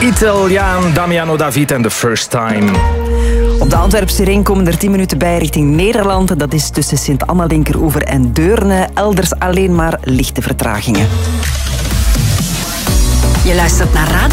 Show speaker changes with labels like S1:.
S1: Italiaan Damiano David en The First Time.
S2: Op de Antwerpse ring komen er 10 minuten bij richting Nederland. Dat is tussen Sint-Anna, Linkeroever en Deurne. Elders alleen maar lichte vertragingen.
S3: Je luistert naar Radio